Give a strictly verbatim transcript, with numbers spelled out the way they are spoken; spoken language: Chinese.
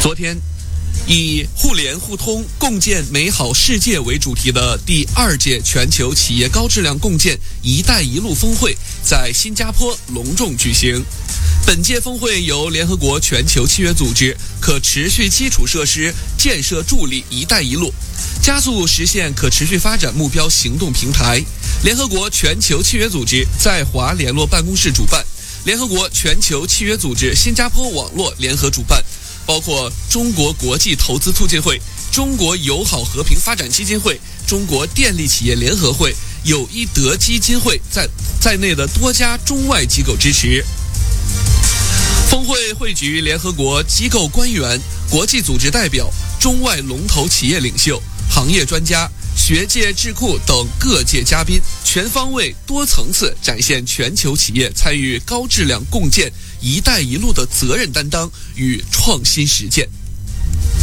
昨天，以互联互通共建美好世界为主题的第二届全球企业高质量共建“一带一路”峰会在新加坡隆重举行。本届峰会由联合国全球契约组织可持续基础设施建设助力“一带一路”加速实现可持续发展目标行动平台，联合国全球契约组织在华联络办公室主办，联合国全球契约组织新加坡网络联合主办，包括中国国际投资促进会、中国友好和平发展基金会、中国电力企业联合会、友谊德基金会在在内的多家中外机构支持。峰会汇聚联合国机构官员、国际组织代表、中外龙头企业领袖、行业专家、学界智库等各界嘉宾，全方位多层次展现全球企业参与高质量共建“一带一路”的责任担当与创新实践。